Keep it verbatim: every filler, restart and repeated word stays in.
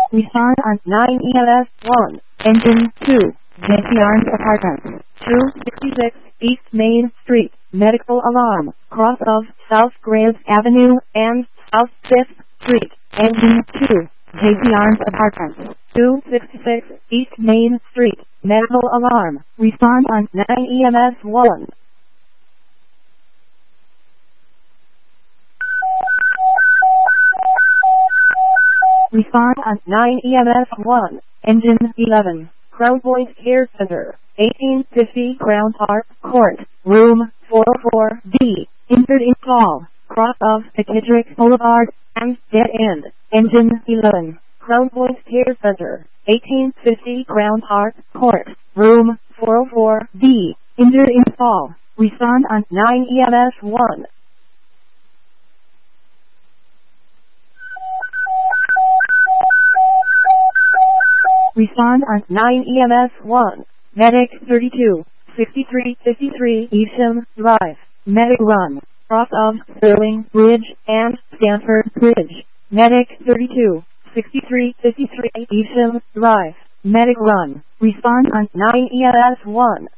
Respond on nine E M S one. Engine two. J P Arms Apartments. two sixty-six East Main Street. Medical alarm. Cross of South Grant Avenue and South fifth Street. Engine two. J P Arms Apartments. two sixty-six East Main Street. Medical alarm. Respond on nine E M S one. Respond on nine E M S one. Engine eleven. Crown Point Care Center. eighteen fifty Crown Park Court. Room four oh four B. Injured in fall. Cross of Patrick Boulevard and Dead End. Engine eleven. Crown Point Care Center. eighteen fifty Crown Park Court. Room four oh four B. Injured in fall. Respond on nine E M S one. Respond on nine E M S one. Medic thirty-two, sixty-three fifty-three Eastham Drive. Medic run. Cross of Sterling Bridge and Stanford Bridge. Medic thirty-two, sixty-three fifty-three Eastham Drive. Medic run. Respond on nine E M S one.